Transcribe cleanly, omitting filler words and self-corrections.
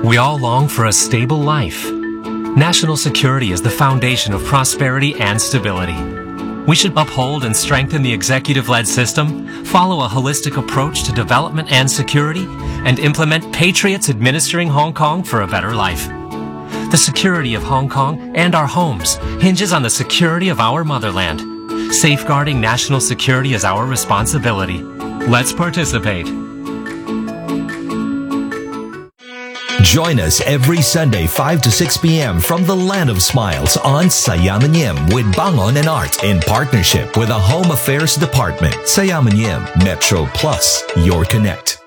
We all long for a stable life. National security is the foundation of prosperity and stability. We should uphold and strengthen the executive-led system, follow a holistic approach to development and security, and implement patriots administering Hong Kong for a better life. The security of Hong Kong and our homes hinges on the security of our motherland. Safeguarding national security is our responsibility. Let's participate. Join us every Sunday 5 to 6 p.m. from the Land of Smiles on Sayamanim with Bangon and Art in partnership with the Home Affairs Department. Sayamanim Metro Plus, your connect.